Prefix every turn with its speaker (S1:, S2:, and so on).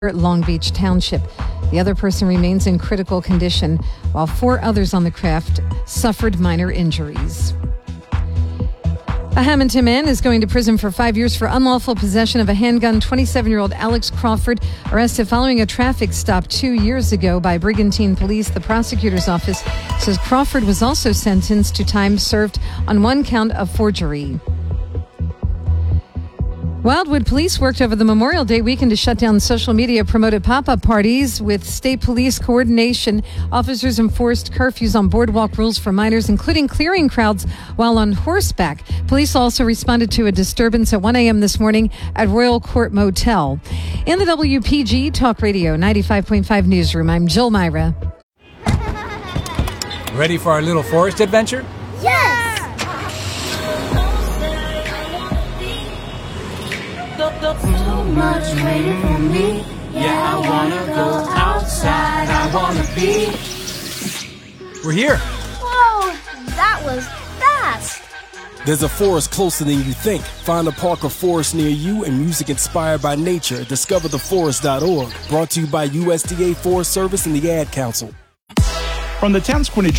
S1: Long Beach Township. The other person remains in critical condition, while 4 others on the craft suffered minor injuries. A Hamilton man is going to prison for 5 years for unlawful possession of a handgun. 27-year-old Alex Crawford arrested following a traffic stop 2 years ago by Brigantine Police. The prosecutor's office says Crawford was also sentenced to time served on 1 count of forgery. Wildwood Police worked over the Memorial Day weekend to shut down social media promoted pop-up parties. With state police coordination, officers enforced curfews on boardwalk rules for minors, including clearing crowds while on horseback. Police also responded to a disturbance at 1 a.m. this morning at Royal Court Motel. In the WPG Talk Radio 95.5 newsroom, I'm Jill Myra.
S2: Ready for our little forest adventure?
S3: Yes!
S4: So much waiting for me. Yeah, I wanna go outside. I wanna be.
S2: We're here.
S3: Whoa, that was fast.
S5: There's a forest closer than you think. Find a park or forest near you and music inspired by nature at discovertheforest.org. Brought to you by USDA Forest Service and the Ad Council.
S6: From the town's Quincy